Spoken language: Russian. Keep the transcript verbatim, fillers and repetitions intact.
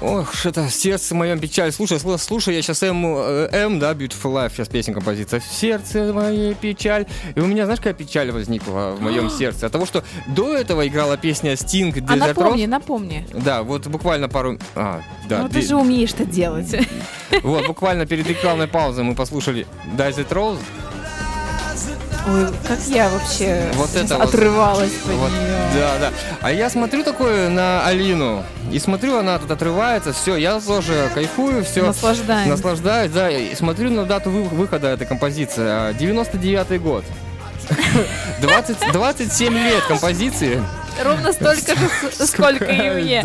Ох, что-то сердце моем печаль. Слушай, слушай, я сейчас М, М, да, Beautiful Life, сейчас песня, композиция. В сердце моей печаль. И у меня, знаешь, какая печаль возникла в моем сердце? От того, что до этого играла песня Sting, Desert А напомни, Rose. напомни. Да, вот буквально пару... А, да. Ну ты две- же умеешь это делать. Вот, буквально перед рекламной паузой мы послушали Desert Rose. Ой, как я вообще Вот сейчас это вот. отрывалась под Вот, нее. да, да. А я смотрю такое на Алину, и смотрю, она тут отрывается, все, я тоже кайфую, все. Наслаждаемся. Наслаждаюсь, да, и смотрю на дату вы- выхода этой композиции, а, девяносто девятый год. двадцать, двадцать семь лет композиции. Ровно столько же, сколько и мне.